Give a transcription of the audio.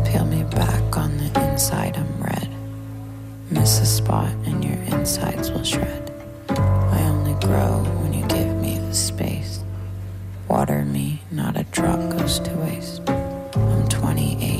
Peel me back on the inside, I'm red. Miss a spot and your insides will shred. I only grow when you give me the space. Water me, not a drop goes to waste. I'm 28.